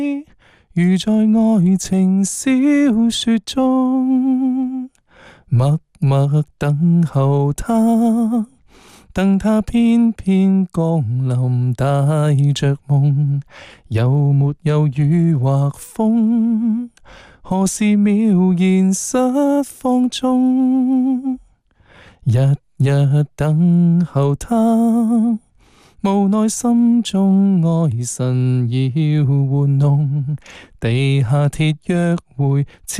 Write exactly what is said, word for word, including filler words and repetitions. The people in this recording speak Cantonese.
如在愛情小說中，默默等候他，等他翩翩降臨，帶着夢，有沒有雨或風？何時妙言失放縱？日日等候他，無奈心中愛神要玩弄，地下鐵約會。